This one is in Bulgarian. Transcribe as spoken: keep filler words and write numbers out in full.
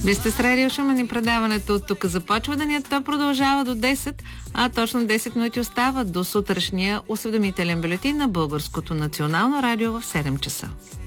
Вие сте с Радио Шумен и предаването от тук започва денят. То продължава до десет, а точно десет минути остават до сутрешния осведомителен бюлетин на Българското национално радио в седем часа.